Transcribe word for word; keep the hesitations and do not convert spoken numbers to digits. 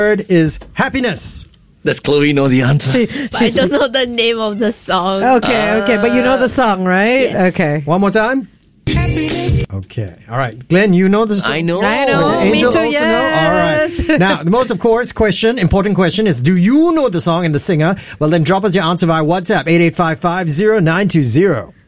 word is happiness. Does Chloe know the answer? She, But I don't know the name of the song. Okay, okay, but you know the song, right? Yes. Okay. One more time. Okay. All right. Glenn, you know the song? I know. I know. Okay, Me Angel too, also yes. know? All right. Now, the most, of course, question, important question is, do you know the song and the singer? Well, then drop us your answer via WhatsApp, eight eight five five zero nine two zero.